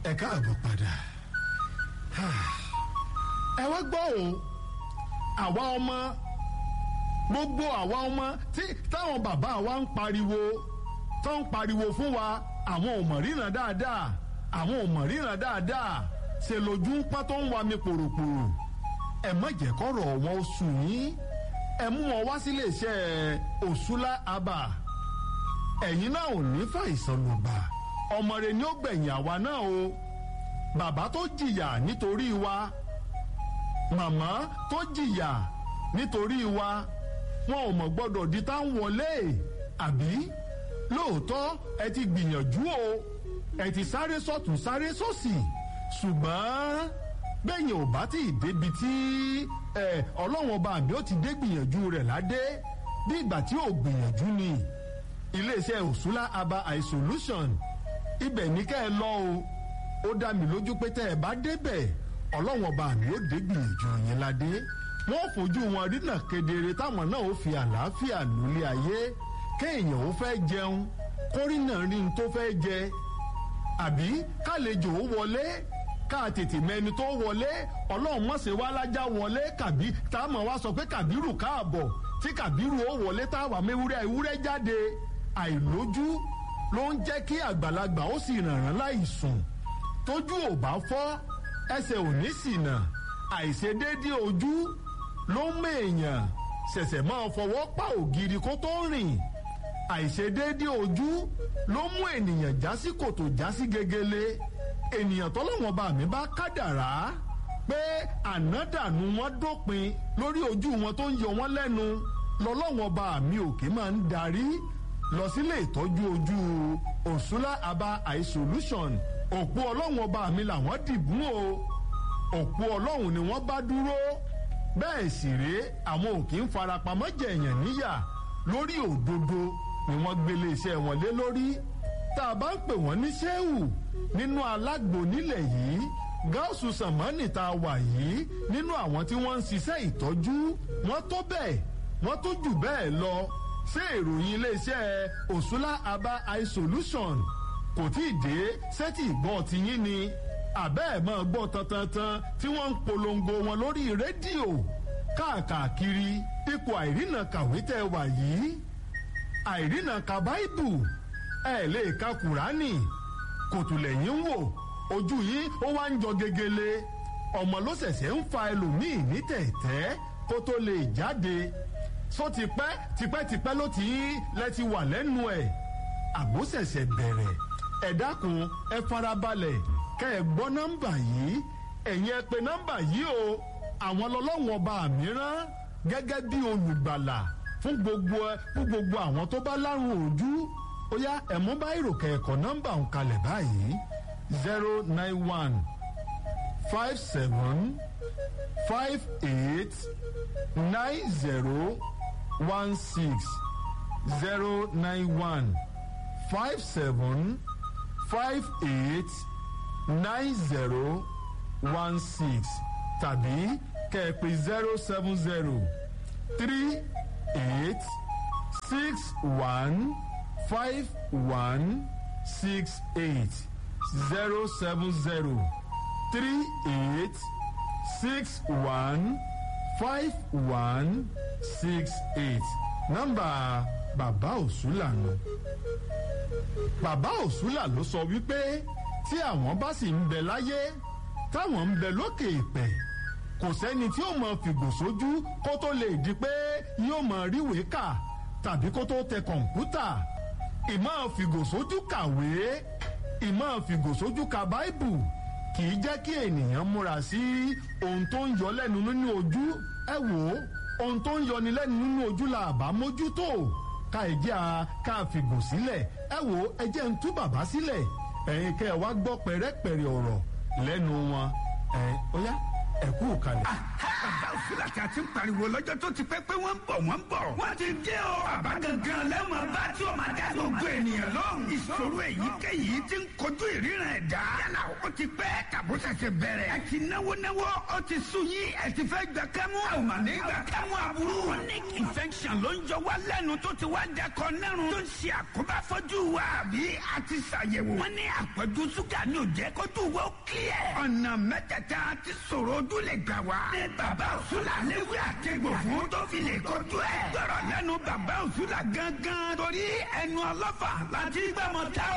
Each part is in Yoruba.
ẹ káàbọ̀ padà. ẹ wá gbọ́ o àwa ọmọ gbogbo àwa ọmọ táwọn bàbá wa ń pariwo tó ń pariwo fún wa àwọn ò mọ̀ ríran dáadáa àwọn ò mọ̀ ríran dáadáa ṣe lójú ń pọ́n tó ń wa mi pòròpòrò ẹ má jẹ́ kọ́rọ̀ wọn ó sùn yín ẹ mú wọn wá sílé iṣẹ́ Òṣùlá Abà ẹ̀yin náà ò ní fàìsàn lùgbà ọmọ rẹ ni ó gbẹ̀yìn àwa náà o bàbá tó jìyà nítorí wa màmá tó jìyà nítorí wa wọn ò mọ̀ gbọ́dọ̀ di tá ń wọlé àbí lóòótọ́ ẹ ti gbìyànjú o ẹ ti sáré sọ́tún sáré sósì ṣùgbọ́n bẹ́yìn ò bá tí ì débi tí ọlọ́wọ́n ọba àbí ó ti dé gbìyànjú rẹ̀ ládé bí ìgbà tí ò gbìyànjú ni iléeṣẹ́ Òṣùlá Abà Eye Solution ibẹ̀ ní kẹ́ ẹ lọ o ó dá mi lójú pé tẹ́ ẹ bá débẹ̀ ọlọ́wọ́n ọba àmì ó dé gbìyànjú yẹn ládé wọ́n fojú wọn rínà kedere táwọn náà ó fi àlàáfíà lólé ayé kéèyàn ó fẹ́ jẹun kórìnà rí n tó fẹ́ jẹ àbí kálejò ó wọlé ká tètè mẹni tó wọlé ọlọ́run mọ̀sẹ̀ wá lájà wọlé kàbí táwọn wá sọ pé kàbírù káàbọ̀ tí kàbírù ó wọlé táwa mẹ́wúrẹ́ ewúrẹ́ jáde àìlójú ló ń jẹ́ kí àgbàlagbà ó sì rànràn láì sùn tójú ò bá fọ́ ẹsẹ̀ ò ní ṣìnà àìṣedéédé ojú ló ń mèèyàn ṣẹ̀ṣẹ̀ máa fọwọ́ pa ògiri kó tó rìn àìṣedéédé ojú ló mú ènìyàn já sí kòtò já sí gegele ènìyàn tọ́lọ́wọ́n bá mi bá kádàrá pé ànádànù wọn dópin lórí ojú wọn tó ń yọ wọn lẹ́nu lọ́lọ́wọ́n bá mi òkè máa ń darí lọ sílé ìtọ́jú ojú Òṣùlá Abà Eye Solution òpó ọlọ́wọ́n bá mi làwọn dìbò o òpó ọlọ́run ni wọ́n bá dúró bẹ́ẹ̀ sì rèé àwọn òkè ń farapamọ́ jẹ̀yàn níyà lórí òdodo ni wọ́n gbélé iṣẹ́ wọn lé lórí tá a bá ń pè wọ́n ní ṣéwù nínú alágbo nílẹ̀ yìí gáúsù sàmánì tá a wà yìí nínú àwọn tí wọ́n ń ṣiṣẹ́ ìtọ́jú wọ́n tó bẹ́ẹ̀ wọ́n tó jù bẹ́ẹ̀ lọ ṣé ìròyìn iléeṣẹ́ Òṣùlá Abà Eye Solution kò tí ì dé sẹ́tì ìgbọ́ tiyín ni àbẹ́ ẹ̀ máa gbọ́ tantantan tí wọ́n ń polongo wọn lórí rédíò káàkiri ipò àìrìnà kàwé tẹ́ wà yìí àìrìnà ka báìbù ẹ̀ lè ka kùránì kòtùlẹ̀yìn ń wò ojú yìí ó wá ń jọ gegele ọmọ ló ṣẹ̀ṣẹ̀ ń fa ẹlòmíì ní tẹ̀tẹ́ kó tó lè jáde só tipẹ́tipẹ́ ló ti lẹ́ti wà lẹ́nu ẹ̀ àbó ṣẹ̀ṣẹ̀ bẹ̀rẹ̀ ẹ dákun ẹ farabalẹ̀ kẹ́ ẹ gbọ́ nọ́mbà yìí ẹ̀yin ẹ pè nọ́mbà yìí o àwọn lọ́lọ́wọ́n ọba mìíràn gẹ́gẹ́ bí olùgbàlà fún gbogbo àwọn tó bá lárùn ojú ó yá ẹ̀mú bá ìròkè ẹ̀kọ́ nọ́mbà ń kalẹ̀ báyìí 091 57 58 90 16 091 57 58 9016 tàbí kẹ̀pẹ̀ 070 38 61 51 68 070 38 61 51 68 nọ́mbà bàbá Òṣùlá nù. Bàbá Òṣùlá ló sọ wípé tí àwọn bá sì ń bẹ láyé táwọn ń bẹ lókè ìpẹ̀ kò sẹ́ni tí ó mọ fìgò sójú kó tó lè di pé yóò mọ ríwèé kà tàbí kó tó tẹ kọ̀ǹpútà ìmọ̀ fìgò sójú kàwé ìmọ̀ fìgò sójú ka báìbù kì í jẹ́ kí ènìyàn múra sí ohun tó ń yọ lẹ́nu nínú ojú ẹ wò ó ohun tó ń yọni lẹ́nu nínú ojú la àbá mójútó ká ẹ̀jẹ̀ ká fìgò sílẹ̀ ẹ wò ó ẹ̀jẹ̀ ń tú bàbá sílẹ̀ ẹ̀yin kẹ́ ẹ wá gbọ́ pẹ̀rẹ́pẹ̀rẹ́ ọ̀rọ̀ lẹ́nu wọn ó yá ẹ kú kalẹ̀. bàbá òṣùlà tí a ti ń pariwo lọ́jọ́ tó ti pẹ́ pé wọ́n ń bọ̀. wọ́n ti dé o. bàbá gangan lẹ́wọ̀n bá tí o máa dá gbogbo ènìyàn lóhùn. ìṣòro èyíkéyìí ti ń kojú ìríran ẹ̀dá. yálà ó ti pẹ́ tàbó ṣẹ̀ṣẹ̀ bẹ̀rẹ̀. ẹ ti náwó ó ti sú yín. ẹ ti fẹ́ gbà kẹ́mú. àwọn àmì gbà kẹ́mú aburú. chronic infection ló ń jọ wá lẹ́nu tó ti wá dẹkọ nẹ́rùn. tó ń ṣe àkóbá fọ́jú wa àbí a ti ṣàyẹ̀wò. wọ́n ní àpọ̀jù ṣúgà ní òjẹ́ kójú wo kílẹ̀. ọ̀nà mẹ́tẹ̀ẹ̀ta ti ṣòro ojú lè gbà wá. ní bàbá òṣùlà léwé àtẹ̀gbò fún tó fi lè kojú ẹ̀. gbọ́dọ̀ lẹ́nu bàbá òṣùlà gangan. torí ẹnu ọlọ́fà láti gbàmọ̀ tá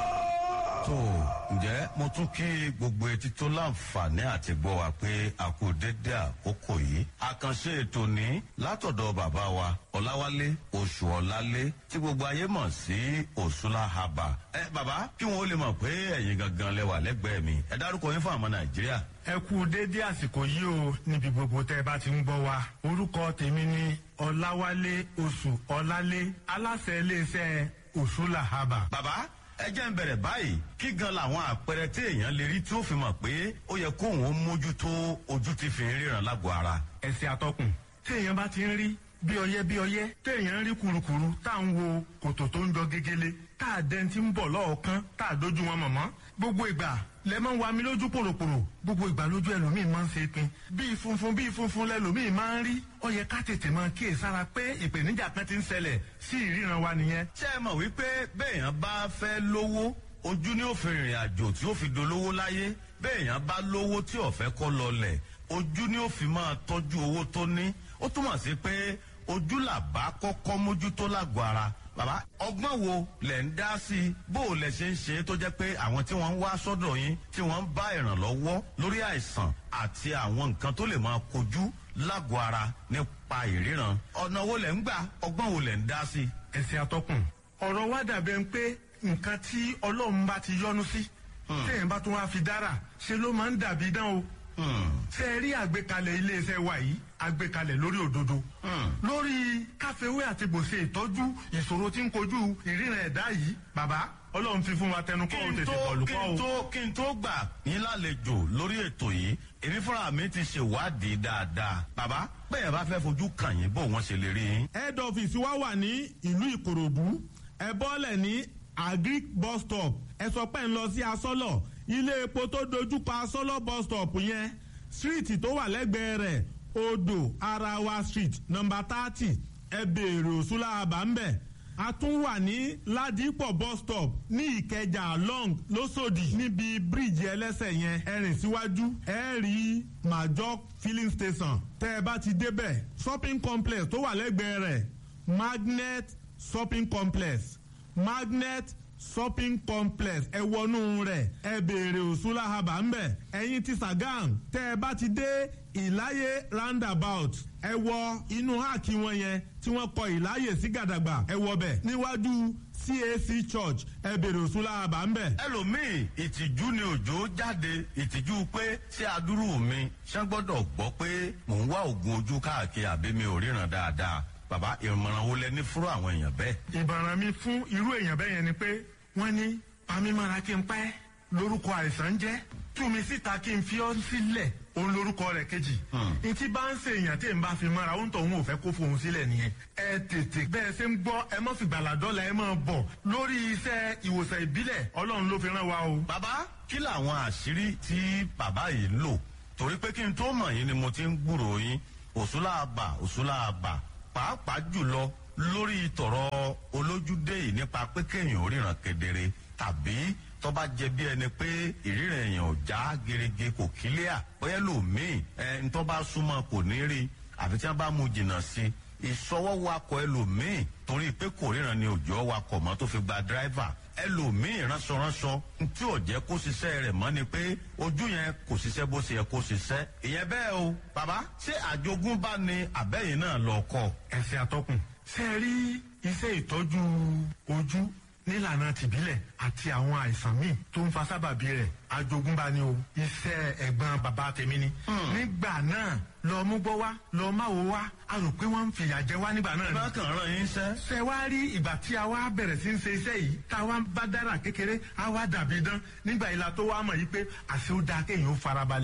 o. tó ǹjẹ́ mo tún kí gbogbo etí tó láǹfààní àti gbọ́ wa pé a kú dédé àkókò yìí. àkànṣe ètò ní látọ̀dọ̀ bàbá wa ọ̀làwálé oṣù ọ̀làlé tí gbogbo ayé mọ̀ sí òṣùlà haba. bàbá kí wọn ó lè mọ̀ pé ẹ̀yin gangan lẹ́wà lẹ́gbẹ̀ẹ́ mi ẹ dárúkọ yín fún àwọn nàìjíríà. ẹ kú dédé àsìkò yìí o níbi gbogbo tẹ́ ẹ bá ti ń gbọ́ wa. orúkọ tèmi ni ọ̀làwálé oṣù ọ̀làlé aláṣẹ iléeṣẹ́ òṣùlà haba. bàbá ẹ jẹ́ ń bẹ̀rẹ̀ báyìí kí gan làwọn àpẹẹrẹ tí èèyàn lè rí tí ó fi mọ̀ pé ó yẹ kóun ó mójútó ojú tí fi ń ríran lágọ̀ọ́ ara. ẹsẹ̀ àtọkùn tí èèyàn bá ti ń rí bí ọyẹ́ tí èèyàn ń rí kurukuru tá à ń wo kòtò tó ń jọ gegele tá à dẹ́n tí ń bọ̀ lọ́ọ̀kan tá à dójú wọn mọ̀mọ́ gbogbo ìgbà lẹ máa ń wa mi lójú pòròpòrò gbogbo ìgbà lójú ẹlòmíì máa ń ṣe pin bíi funfun lẹlòmíì máa ń rí ó yẹ ká tètè máa kíyèsára pé ìpèníjà kan ti ń ṣẹlẹ̀ sí ìríran wa nìyẹn. ṣé ẹ mọ̀ wípé béèyàn bá fẹ́ lówó ojú ni ó fi rìnrìn àjò tí ó fi dolówó láyé béèyàn bá lówó tí ó fẹ́ kó lọlẹ̀ ojú ni ó fi máa tọ́jú owó tó ní ó túmọ̀ sí pé ojú làbá kọ́kọ́ mójútó lágọ̀ọ́ ara. bàbá ọgbọ́n wo lẹ̀ ń dá sí i bó o lẹ̀ ṣe ń ṣe é tó jẹ́ pé àwọn tí wọ́n ń wá sọ́dọ̀ yín tí wọ́n ń bá ìrànlọ́wọ́ lórí àìsàn àti àwọn nǹkan tó lè máa kojú lágọ̀ọ́ ara nípa ìríran ọ̀nà wo lẹ̀ ń gbà ọgbọ́n wo lẹ̀ ń dá sí i. ẹsẹ̀ àtọkùn ọ̀rọ̀ wa dàbẹ̀ ń pé nǹkan tí ọlọ́run bá ti yọ́nú sí téèyàn bá tún wá fi dára ṣe ló máa ń dàbí dán o. ṣe é rí àgbékalẹ̀ iléeṣẹ́ wa yìí àgbékalẹ̀ lórí òdodo lórí káfíwé àti gbòsè ìtọ́jú ìṣòro tí ń kojú ìríran ẹ̀dá yìí bàbá ọlọ́run fi fún wa tẹnu kọ́ ò tètè bọ̀lù kọ́ o. kí n tó gbà yín lálejò lórí ètò yìí èmi fúnra mi ti ṣèwádìí dáadáa bàbá bẹ́ẹ̀ bá fẹ́ fojú kàn yín bó wọ́n ṣe lè rí yín. head office wa wà ní ìlú ìkòròdú ẹ bọ́lẹ̀ ní agric bus stop ẹ sọ pé ń lọ sí asọ́lọ̀ ilé epo tó dojúkọ asọ́lọ̀ bus stop yẹn street tó wà lẹ́gbẹ̀ẹ́ rẹ̀ odò arawa street number 30 ẹ béèrè òṣùlà haba ń bẹ̀. a tún wà ní ládìpọ̀ bus stop ní ìkẹjà long lọ́sọ̀dì níbi bíríìjì ẹlẹ́sẹ̀ yẹn ẹ rìn síwájú ẹ rí major filling station tẹ́ ẹ bá ti débẹ̀ shopping complex tó wà lẹ́gbẹ̀ẹ́ rẹ̀ magnet shopping complex shopping complex ẹ wọnú rẹ̀ ẹ béèrè òṣùlà haba ń bẹ̀. ẹ̀yin ti Sàgám tẹ́ ẹ bá ti dé ìláyé roundabout ẹ wọ inú háàkì wọn yẹn tí wọ́n kọ ìláyè sí gàdàgbà ẹ wọ bẹ̀ níwájú CAC church ẹ béèrè òṣùlà haba ń bẹ̀. ẹlòmíì ìtìjú ni òjò jáde ìtìjú pé ṣé adúrú mi ṣé gbọ́dọ̀ gbọ́ pé mò ń wá oògùn ojú káàkiri àbí mi ò ríran dáadáa bàbá ìmọ̀ràn wo lẹ ní fún àwọn èèyàn bẹ́ẹ̀. ìmọ̀ràn mi fún irú èèyàn bẹ́ẹ̀ yẹn ni pé wọ́n ní pamímọ́ra kí n pẹ́ lórúkọ àìsàn jẹ́ tú mi síta kí n fi ọ́ sílẹ̀ òun lórúkọ rẹ̀ kejì. ìtì bá ń ṣe èèyàn tí n bá fi mọ́ra òun tó òun ò fẹ́ kó fohùn sílẹ̀ nìyẹn. ẹ tètè bẹ́ẹ̀ ṣe ń gbọ́ ẹ mọ́ fìgbàlà dọ́là ẹ mọ́ bọ̀ lórí iṣẹ́ ìwòsàn ìbílẹ̀ ọlọ́run ló fi rán wa o. bàbá kí làwọn àṣírí tí bàbá yìí ń lò torí pé kí n tó mọ̀ yín ni mo ti ń gbúròó yín òṣùlà haba pàápàá jùlọ lórí tọ̀rọ̀ olójúdé yìí nípa pé kéèyàn ò ríran kedere tàbí tó bá jẹ bí ẹni pé ìríran èèyàn ò já gerege kò kílíà bóyá lòmíì ntọ́ bá súnmọ́ kò ní rí àfi tí wọ́n bá mú jìnnà sí ìsọwọ́wakọ̀ ẹlòmíì torí pé kò ríran ni òjò wakọ̀ mọ́ tó fi gba dráìvà ẹlòmíì ránṣọ tí ò jẹ́ kó ṣiṣẹ́ rẹ̀ mọ́ ni pé ojú yẹn kò ṣiṣẹ́ bó ṣe yẹ kó ṣiṣẹ́ ìyẹn bẹ́ẹ̀ o bàbá ṣé àjogúnbá ni àbẹ́yìn náà lọ kọ́. ẹsẹ̀ àtọkùn ṣe rí iṣẹ́ ìtọ́jú ojú nílànà tìbílẹ̀ àti àwọn àìsàn míì tó ń fa sábàbí rẹ̀ àjogúnbá ni o iṣẹ́ ẹ̀gbọ́n bàbá tèmi ni. nígbà náà lọ mú gbọ́ wá lọ má wo wá a rò pé wọ́n ń fìyà jẹ wá nígbà náà ni. bákan ràn yín sẹ́. ṣe wá rí ìgbà tí a wá bẹ̀rẹ̀ sí ń ṣe iṣẹ́ yìí tá a wá bá dára kékeré a wá dàbí dán nígbà ìlà tó wá mọ̀ yìí pé àṣé ó dáa kéèyàn ó farabalẹ̀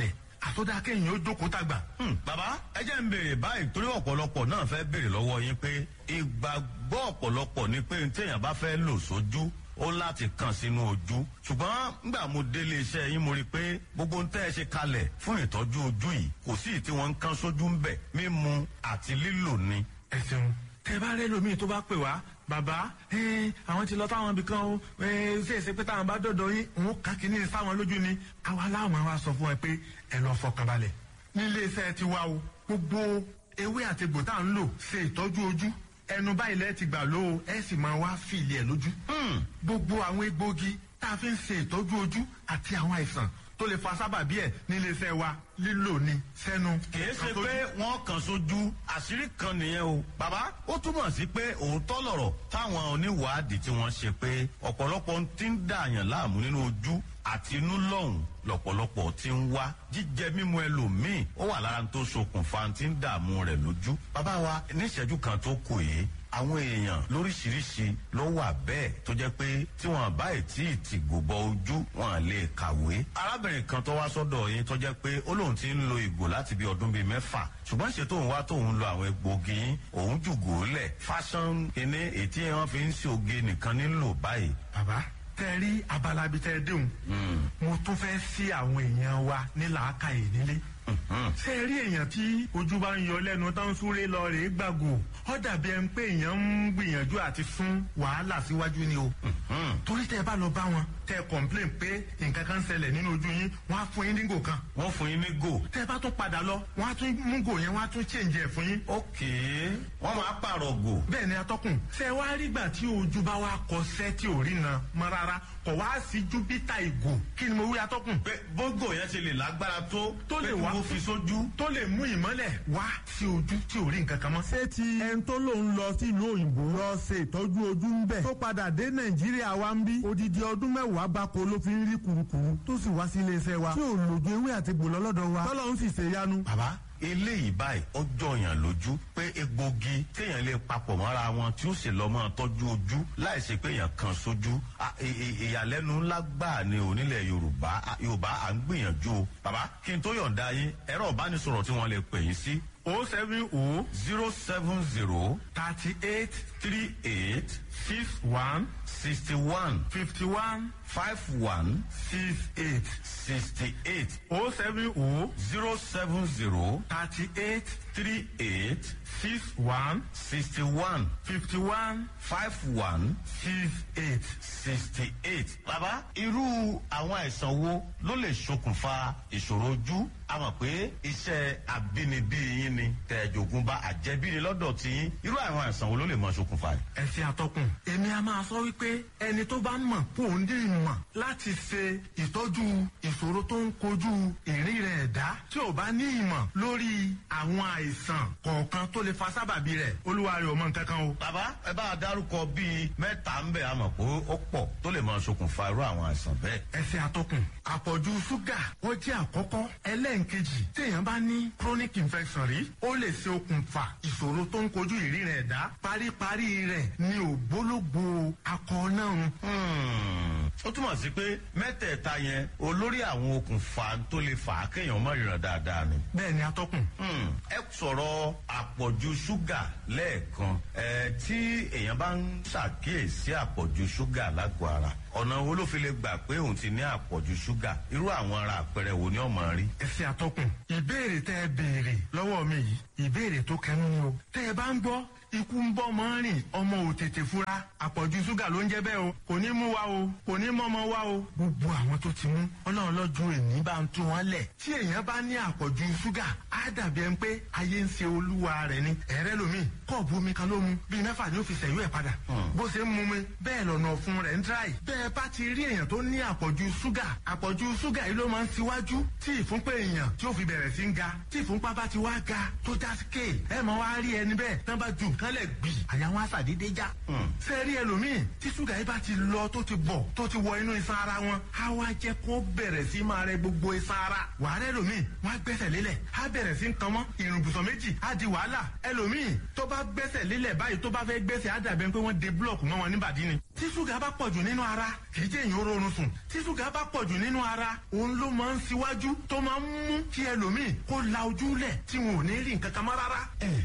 àtọ́dá kéèyàn ó jókòó tàgbà. Bàbá ẹ jẹ́ ń béèrè báyìí torí ọ̀pọ̀lọpọ̀ náà fẹ́ béèrè lọ́wọ́ yín pé ìgbàgbọ́ ọ̀pọ̀lọpọ̀ ni pé téèyàn bá fẹ́ lò sójú ó láti kàn sínú ojú ṣùgbọ́n nígbà mo délé iṣẹ́ yín mo rí i pé gbogbo ń tẹ́ ẹ ṣe kalẹ̀ fún ìtọ́jú ojú yìí kò sí tí wọ́n ń kán sójú ń bẹ̀ mímu àti lílò ni. ẹ ṣeun tẹ bá rẹ lómi tó bá pè wá bàbá àwọn ti lọ táwọn ibì kan o ṣe é ṣe pé táwọn bá dọ̀dọ̀ yín òun kà kí ní sáwọn lójú ni àwa láwọn wa sọ fún ẹ pé ẹ lọ fọkànbalẹ̀ nílé iṣẹ́ ti wá o gbogbo ewé àti egbò tá à ń lò ṣe ìtọ́jú ojú ẹnu báyìí lẹ́ẹ̀ ti gbà ló o ẹ sì máa wá fìlì ẹ̀ lójú. gbogbo àwọn egbòogi tá a fi ń ṣe ìtọ́jú ojú àti àwọn àìsàn tó lè fa sábàbí ẹ̀ nílé iṣẹ́ wa lílò ní sẹ́nu. kìí ṣe pé wọ́n kàn sójú àṣírí kan nìyẹn o. bàbá ó túmọ̀ sí pé òótọ́ lọ̀rọ̀ táwọn oníwàádìí tí wọ́n ṣe pé ọ̀pọ̀lọpọ̀ ti ń dààyàn láàmú nínú ojú àti inú lọ́hùn lọ̀pọ̀lọpọ̀ ti ń wá jíjẹ mímu ẹlòmíì ó wà lára tó ṣokùnfà tí ń dààmú rẹ̀ lójú. bàbá wa níṣẹ́jú kan tó kù yìí àwọn èèyàn lóríṣiríṣi ló wà bẹ́ẹ̀ tó jẹ́ pé tí wọ́n bá tí ì tì gbòbọ ojú wọn lè kàwé. arábìnrin kan tó wá sọ́dọ̀ yín tó jẹ́ pé ó lóun ti ń lo ìgò láti bí ọdún bíi 6 ṣùgbọ́n ṣe tóun wá tóun lo àwọn egbògi yín òun jùgò lẹ̀ fásán kíní ètí wọn fi ń ṣe oge nìkan nílò báyìí. bàbá tẹ rí abala bíi tẹ déhùn mo tún fẹ́ sí àwọn èèyàn wa ní làákàyè nílé. ṣé ẹ rí èèyàn tí ojú bá ń yọ lẹ́nu tó ń súré lọ rèé gbàgò ó dàbí ẹni pé èèyàn ń gbìyànjú àti sún wàhálà síwájú ni o. torí tẹ bá lọ bá wọn tẹ complain pé nǹkan kan ṣẹlẹ̀ nínú ojú yín wọ́n á fún yín ní gò kan. wọ́n fún yín ní gò. tẹ bá tún padà lọ wọ́n á tún mú gò yẹn wọ́n á tún change ẹ̀ fún yín. ok wọ́n máa pààrọ̀ gò. bẹ́ẹ̀ ni atọ́kùn ṣe wá rí gbà tí ojú bá wá kọsẹ́ tí ò rí na mọ́ rárá kò wá sí júpítà ìgò kí ni mo wí atọ́kùn. pé bógò yẹn ṣe lè lágbára tó lè wá mo fi sójú tó lè mú ìmọ́lẹ̀ wá sí ojú tí ò rí nǹkan kan mọ́. ṣé ti ẹni tó lòun lọ sílùú òyìnbó lọ ṣe ìtọ́jú ojú ń bẹ̀ tó padà dé nàìjíríà wa ń bí odidi ọdún 10 gbáko ló fi ń rí kùrukùru tó sì wá sí iléeṣẹ́ wa tí ò lòdù ewé àti gbòlọ́ lọ́dọ̀ wa tọ́lọ́ ń sì ṣe yanu. bàbá eléyìí báyìí ó jọyàn lójú pé egbògi téèyàn lè papọ̀ mọ́ra wọn tí ó sì lọ́ mọ́ tọ́jú ojú láì ṣe pé èèyàn kan sójú ìyàlẹ́nu ńlá gbà ní onílẹ̀ yorùbá à ń gbìyànjú o. bàbá kí n tó yọ̀ǹda yín ẹ̀rọ ìbánisọ̀rọ̀ tí wọ́n lè pè yín sí 070 070 38 38 61 61 51 51 68 68 070 070 38 38 61 61 51 51 68. 68. bàbá irú àwọn àìsàn wo ló lè ṣokùnfà ìṣòro ojú a mọ̀ pé iṣẹ́ àbínibí yín ni tẹ̀jọ̀gùn bá àjẹbí ni lọ́dọ̀ tí yín irú àwọn àìsàn wo ló lè mọ ṣokùnfà yìí. ẹ ṣe àtọkùn èmi a máa sọ wípé ẹni tó bá mọ̀ kó o ní ìmọ̀ láti ṣe ìtọ́jú ìṣòro tó ń kojú ìrìn rẹ̀ ẹ̀dá tí ò bá ní ìmọ̀ lórí àwọn àìsàn kọ̀ọ̀kan tó lè fa sábàbí rẹ̀ olúwa rẹ̀ ò mọ̀ nǹkan kan o. bàbá ẹ bá a dárúkọ bíi 3 ń bẹ̀ a mọ̀ pé ó pọ̀ tó lè mọ ṣokùnfà irú àwọn àìsàn bẹ́ẹ̀. ẹ ṣe àtọkùn àpọ̀jù ṣúgà ó jẹ́ àkọ́kọ́ ẹlẹ́ǹkejì téèyàn bá ní chronic infection rí ó lè ṣe okùnfà ìṣòro tó ń kojú ìríran ẹ̀dá paríparí rẹ̀ ní ògbólógbò akọ náà. ó túmọ̀ sí pé mẹ́tẹ̀ẹ̀ta yẹn olórí àwọn okùnfà tó lè fà á kéèyàn mọ̀ ìràn dáadáa ni. bẹ́ẹ̀ ni atọ́kùn. ẹ sọ̀rọ̀ àpọ̀jù ṣúgà lẹ́ẹ̀kan tí èèyàn bá ń ṣàkíyèsí àpọ̀jù ṣúgà lágọ̀ọ́ ara ọ̀nà wo ló fi lè gbà pé òun ti ní àpọ̀jù ṣúgà irú àwọn ara àpẹẹrẹ wo ni ó máa rí. ẹ ṣe àtọkùn ìbéèrè tẹ ẹ béèrè lọ́wọ́ mi yìí ìbéèrè tó kẹnu ni o tẹ ẹ bá ń gbọ́ ikú ń bọ́ mọ́ rìn ọmọ ò tètè fura àpọ̀jù ṣúgà ló ń jẹ́ bẹ́ẹ̀ o kò ní mú wa o kò ní mọ́mọ́ wa o. gbogbo àwọn tó ti mú ọlọ́run lọ́jọ́ èní bá ń tú wọn lẹ̀ tí èèyàn bá ní àpọ̀jù ṣúgà á dàbí ẹni pé ayé ń ṣe olúwa rẹ̀ ni ẹ̀rẹ́ lomi kọ́ọ̀bù omi kan ló mu bíi 6 ni ó fi ṣẹ̀yọ́ ẹ̀ padà bó ṣe ń mu mi bẹ́ẹ̀ lọ́nà ọ̀fun rẹ̀ ń dráì bẹ́ẹ̀ bá ti rí èèyàn tó ní àpọ̀jù ṣúgà yìí ló máa ń ṣíwájú tí ìfúnpá èèyàn tí ó fi bẹ̀rẹ̀ sí ń ga tí ìfúnpá bá ti wá ga tó já scale ẹ mọ wá rí ẹni bẹ́ẹ̀ tán bá ju nǹkan lẹ̀ gbì àyà wọn àṣàdédé já. sẹ́ẹ̀rí ẹlòmíì tí ṣúgà yìí bá ti lọ tó ti bọ̀ tó ti wọ inú iṣan ara wọn á wá jẹ́ kó bẹ̀rẹ̀ sí máa rẹ gbogbo iṣan ara. wàhálà ẹlòmíì wọn á gbẹ́sẹ̀ lélẹ̀ á bẹ̀rẹ̀ sí nǹkan mọ́ ìrùbùsọ̀ méjì á di wàhálà. ẹlòmíì tó bá gbẹ́sẹ̀ lélẹ̀ báyìí tó bá fẹ́ gbẹ́sẹ̀ á dàbẹ̀ pé wọ́n de búlọ̀kù mọ́ wọn níbàdí ni. tí ṣúgà bá pọ̀jù nínú ara kì í jẹ́ èèyàn ó rọrùn sùn. tí ṣúgà bá pọ̀jù nínú ara òun ló máa ń ṣíwájú tó máa ń mú kí ẹlòmíì kó la ojú lẹ̀ tí wọn ò ní rí nǹkan kan mọ́ rárá.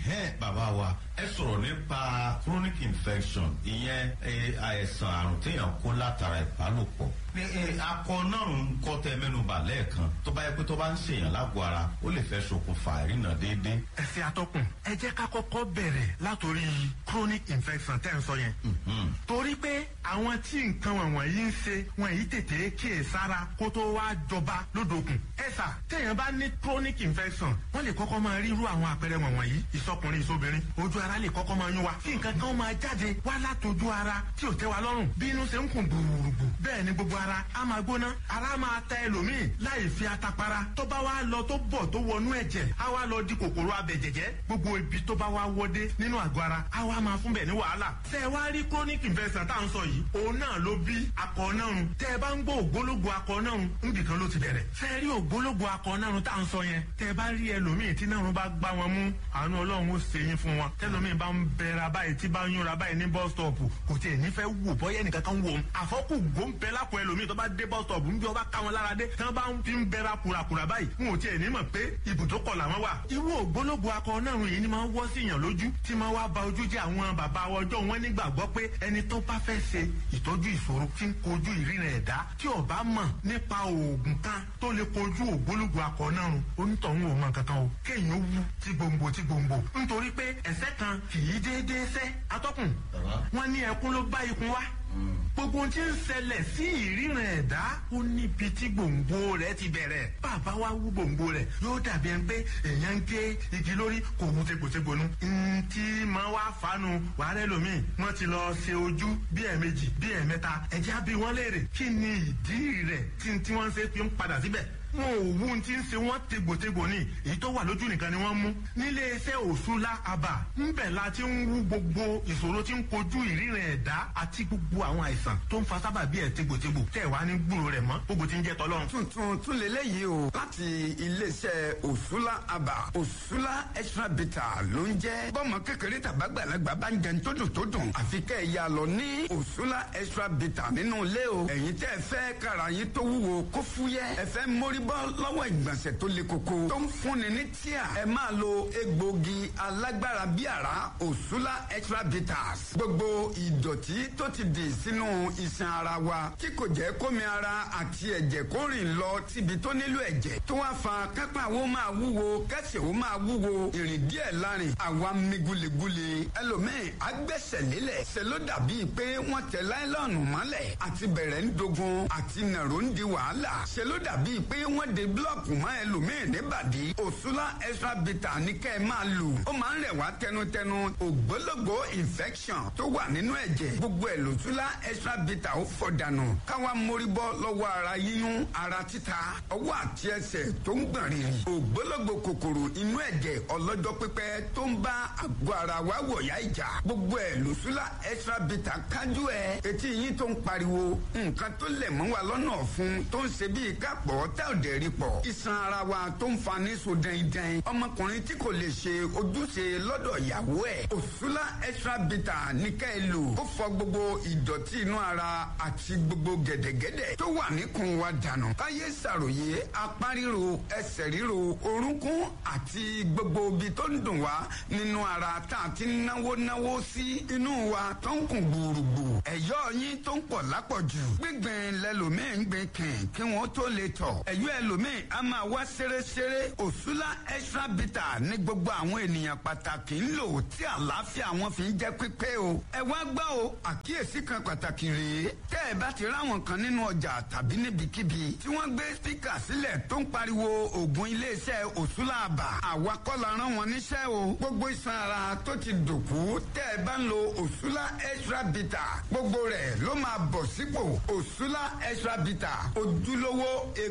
bàbá wa ẹ sọ̀rọ̀ nípa chronic infection ìyẹn àìsàn àrùn téèyàn kó látara ìbálòpọ̀ akọ náà ń kọ́ tẹ mẹ́nubà lẹ́ẹ̀kan tó bá yẹ pé tó bá ń ṣèyàn lágbo ara ó lè fẹ́ ṣokùnfà ìrìnà déédéé. ẹsẹ̀ atọ́kùn ẹ jẹ́ ká kọ́kọ́ bẹ̀rẹ̀ látòrí chronic infection tẹ́ ń sọ yẹn. torí pé àwọn tí nǹkan wọ̀nyí ń ṣe wọn yìí tètè kíyè sára kó tó wá jọba lódòkun. ẹ̀sà téèyàn bá ní chronic infection wọ́n lè kọ́kọ́ máa rí irú àwọn àpẹẹrẹ wọ̀nyí ìsọkùnrin ìsọbìnrin ojú ara lè kọ́kọ́ máa yún wa kí nǹkan kan máa jáde wá látọjú ara tí ò tẹ́ wa lọ́rùn bí inú ṣe ń kùn gbùrùgbù bẹ́ẹ̀ ni gbogbo ara á máa gbóná ara máa ta ẹlòmíì láì fi atapara tó bá wá lọ tó bọ̀ tó wọnú ẹ̀jẹ̀ á wá lọ di kòkòrò abẹ̀jẹ̀jẹ̀ gbogbo ibi tó bá wá wọdé nínú àgọ́ ara á wá máa fún bẹ̀ ní wàhálà. tẹ́ ẹ wá rí chronic infection tá à ń sọ yìí òun náà ló bí akọ̀ọ́nàrùn tẹ́ ẹ bá ń gbọ́ ògbólógbò akọ̀ọ́nàrùn níbi kan ló ti bẹ̀rẹ̀. tẹ́ ẹ rí ògbólógbò akọ̀ọ́nàrùn tá à ń sọ yẹn tẹ́ ẹ bá rí ẹlòmíì tí náà bá gbá wọn mú àánú ọlọ́run ó ṣe yín fún wọn tẹ́lòmíì bá ń bẹ̀rẹ̀ báyìí tí bá ń yúnra báyìí ní bus stop kò tiẹ̀ nífẹ̀ẹ́ wò bọ́yẹ́ nìkan kan wò ó àfọ́kù gbóǹpẹ́ lápò ẹlòmíì tó bá dé bus stop ń bí ọba ká wọn lára dé tí wọ́n bá ń fi ń bẹ̀rẹ̀ kùràkùrà báyìí wọn ò tiẹ̀ ní mọ̀ pé ibùdókọ̀ làwọn wà. irú ògbólógbò akọ̀ọ́nàrùn yìí ni máa ń wọ́ sí èèyàn lójú tí máa wá ba ojú jẹ́ àwọn bàbá ọjọ́ wọn nígbàgbọ́ pé ẹni tó bá fẹ́ ṣe ìtọ́jú ìṣòro tí ń kojú ìríran ẹ̀dá tí ó bá mọ̀ nípa oògùn kan tó lè kojú ògbólógbò akọ̀ọ́nàrùn onítọ̀hún ò mọ̀ kankan o kéèyàn ó wú tí gbòǹgbò nítorí pé ẹ̀ṣẹ̀ kan kì í déédéé ṣẹ́ atọ́kùn wọn ní ẹkún ló bá ikun wá gbogbo ohun tí ń ṣẹlẹ̀ sí ìríran ẹ̀dá ó níbi tí gbòǹgbò rẹ̀ ti bẹ̀rẹ̀ bàbá wa wú gbòǹgbò rẹ̀ yóò dàbí ẹni pé èèyàn ń gé igi lórí kò wú tegbòtegbò nu tí máa wá fanu wàhálà ẹlòmíì wọ́n ti lọ ṣe ojú bí ẹ̀ẹ̀mejì bí ẹ̀ẹ̀mẹ́ta ẹ̀jẹ̀ á bí wọ́n léèrè kí ni ìdí rẹ̀ tí wọ́n ṣe fi ń padà síbẹ̀ wọn ò wú tí ń ṣe wọn tegbòtegbò ní èyí tó wà lójú nìkan ni wọ́n mú nílé iṣẹ́ Òṣùlá àbà ńbẹ̀ la ti ń wú gbogbo ìṣòro tí ń kojú ìríran ẹ̀dá àti gbogbo àwọn àìsàn tó ń fa sábàbí ẹ̀ tegbòtegbò tẹ̀ wá ní gbúrò rẹ̀ mọ́ gbogbo tí ń jẹ́ tọ́lọ́run. tuntun tún lélẹ́yìí o láti iléeṣẹ́ Òṣùlá àbà Òṣùlá extra bitter ló ń jẹ́ bọ́mọ kékeré tàbágbàlagbà bá ń jẹun tó dùn àfi kẹ́ ẹ̀ yà lọ ní Òṣùlá extra bitter nínú ilé o ẹ̀yin tẹ́ ẹ fẹ́ kára yín tó wúwo kó fúyẹ́ ẹ fẹ́ mórí bọ́ lọ́wọ́ ìgbọ̀nsẹ̀ tó le koko tó ń fúnni ní tíà ẹ máa lo egbògi alágbára bí àrá Òṣùlá extra bitters gbogbo ìdọ̀tí tó ti dì sínú iṣan ara wa tí kò jẹ́ kómi ara àti ẹ̀jẹ̀ kó rìn lọ síbi tó nílò ẹ̀jẹ̀ tó wá fa kápá wo máa wúwo kẹsẹ̀ wo máa wúwo ìrìn díẹ̀ lárin àwa mi gulegule ẹlòmíì agbẹ́sẹ̀ lélẹ̀ ṣe ló dàbí pé wọ́n tẹ láìlọ́ọ̀nù mọ́lẹ̀ àti bẹ̀rẹ̀ ń dogun àti nàró ń di wàhálà ṣe ló dàbí pé wọ́n de búlọ̀kù mọ́ ẹlòmíì níbàdí Òṣùlá extra bitter ní kẹ́ ẹ máa lò ó máa ń rẹ̀ wá tẹnutẹnu ògbólógbò infection tó wà nínú ẹ̀jẹ̀ gbogbo ẹ̀ l'Òṣùlá extra bitter ó fọ̀ dànù káwa mórí bọ́ lọ́wọ́ ara yíyún ara títa ọwọ́ àti ẹsẹ̀ tó ń gbọ̀n rìrì ògbólógbò kòkòrò inú ẹ̀jẹ̀ ọlọ́jọ́ pípẹ́ tó ń bá àgọ́ ara wa wọ̀yá ìjà gbogbo ẹ̀ l'Òṣùlá extra bitter kájú ẹ̀ etí yín tó ń pariwo nǹkan tó lẹ̀ mọ́ wa lọ́nà ọ̀fun tó ń ṣe bíi kápọ̀ tẹ́ ò dẹ̀ rí pọ̀ iṣan ara wa tó ń fa ní so dẹ́ndẹ́n ọmọkùnrin tí kò lè ṣe ojúṣe lọ́dọ̀ ìyàwó ẹ̀ Òṣùlá extra bitter ní ká ẹ lò ó fọ gbogbo ìdọ̀tí inú ara àti gbogbo gẹ̀dẹ̀gẹ̀dẹ̀ tó wà níkùn wa dànù káyé ṣàròyé apá ríro ẹsẹ̀ ríro orúnkún àti gbogbo ibi tó ń dùn wá nínú ara tá a ti náwó sí inú wa tó ń kùn gbùrùgbù ẹ̀yọ́ yín tó ń pọ̀ lápọ̀jù gbígbìn lẹ́lòmíì ń gbìn kí wọ́n tó lè tọ̀ ẹ̀yọ́ ẹlòmíì a máa wá ṣeréṣeré Òṣùlá extra bitter ní gbogbo àwọn ènìyàn pàtàkì ń lò tí àlàáfíà wọn fi ń jẹ́ pípé o ẹ wá gbọ́ o àkíyèsí kan pàtàkì rèé tẹ́ ẹ bá ti ráwọn kan nínú ọjà tàbí níbikíbi tí wọ́n gbé spíkà sílẹ̀ tó ń pariwo ògùn iléeṣẹ́ Òṣùlá àbà àwa kọ́ la rán wọn níṣẹ́ o gbogbo iṣan ara tó ti dòkú tẹ́ ẹ bá ń lo Òṣùlá extra bitter gbogbo rẹ̀ ló máa bọ̀ sípò Òṣùlá extra bitter ojúlówó egbòogi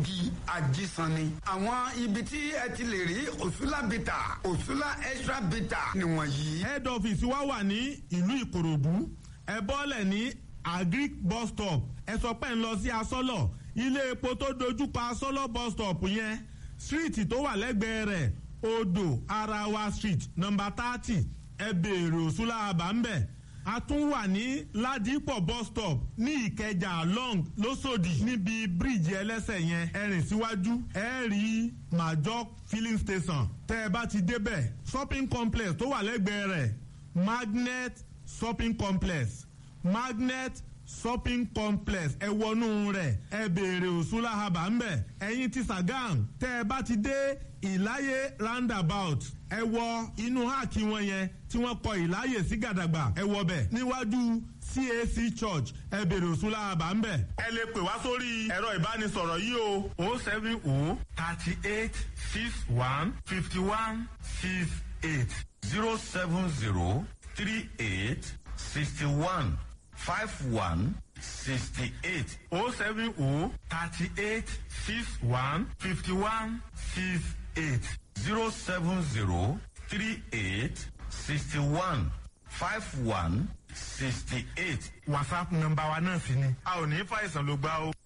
egbògi ajísanni. àwọn ibi tí ẹ ti lè rí òṣùlá bìtà òṣùlá extra bìtà nìwọ̀nyí. head office wa wà ní ìlú ìkòròdú ẹ bọ́lẹ̀ ní agric bus stop ẹ sọ pé ń lọ sí asọ́lọ̀ ilé epo tó dojúkọ asọ́lọ̀ bus stop yẹn street tó wà lẹ́gbẹ̀ẹ́ rẹ̀ odò arawa street number 30 ẹ béèrè òṣùlá àbá ń bẹ̀. a tún wà ní ládìpọ̀ bus stop ní ìkẹjà long lọ́sọ̀dì níbi bíríìjì ẹlẹ́sẹ̀ yẹn ẹ rìn síwájú ẹ rí major filling station tẹ́ ẹ bá ti débẹ̀ shopping complex tó wà lẹ́gbẹ̀ẹ́ rẹ̀ magnet shopping complex magnet shopping complex ẹ wọnú rẹ̀ ẹ béèrè òṣùlá haba ńbẹ̀ ẹ̀yin ti Sàgám tẹ́ ẹ bá ti dé ìláyé roundabout ẹ wọ inú háàkì wọn yẹn tí wọ́n kọ ìláyè sí gàdàgbà ẹ wọ bẹ̀ níwájú CAC church ẹ béèrè òṣùlá haba ńbẹ̀. ẹ lè pè wá sórí ẹ̀rọ ìbánisọ̀rọ̀ yìí o 070 38 61 51 68 070 38 61 5168 070 38 61 51 68 070 38 61 51 68. WhatsApp nọ́mbà wa náà sì ni a ò ní fàìsàn ló gbà o.